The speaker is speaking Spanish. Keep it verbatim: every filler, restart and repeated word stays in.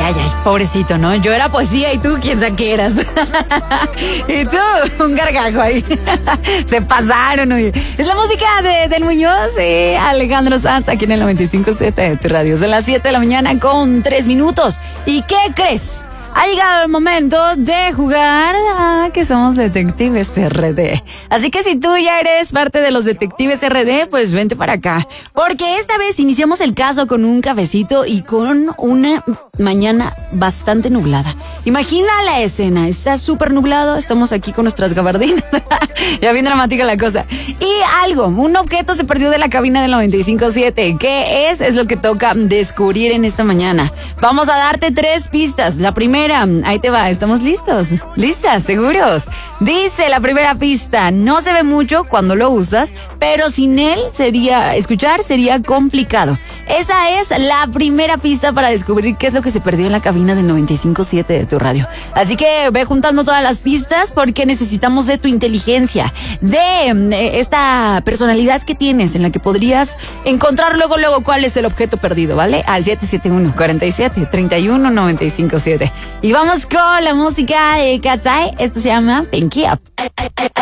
ay, ay, pobrecito, ¿no? Yo era poesía y tú, quién sabe qué eras. Y tú, un gargajo ahí. Se pasaron, oye. Es la música de Del Muñoz y Alejandro Sanz aquí en el noventa y cinco punto siete de tu radio. Son las siete de la mañana con tres minutos. ¿Y qué crees? Ha llegado el momento de jugar a que somos Detectives R D. Así que si tú ya eres parte de los Detectives R D, pues vente para acá. Porque esta vez iniciamos el caso con un cafecito y con una mañana bastante nublada. Imagina la escena, está súper nublado, estamos aquí con nuestras gabardinas. Ya bien dramática la cosa. Y algo, un objeto se perdió de la cabina del noventa y cinco punto siete. ¿Qué es? Es lo que toca descubrir en esta mañana. Vamos a darte tres pistas. La primera, ahí te va, ¿estamos listos? ¿Listas? ¿Seguros? Dice la primera pista, no se ve mucho cuando lo usas, pero sin él sería, escuchar sería complicado. Esa es la primera pista para descubrir qué es lo que se perdió en la cabina del noventa y cinco punto siete de tu radio. Así que ve juntando todas las pistas porque necesitamos de tu inteligencia, de esta personalidad que tienes en la que podrías encontrar luego, luego cuál es el objeto perdido, ¿vale? Al siete siete uno, cuatro siete, tres uno, nueve cinco siete. Y vamos con la música de Katsai. Esto se llama Pinky Up.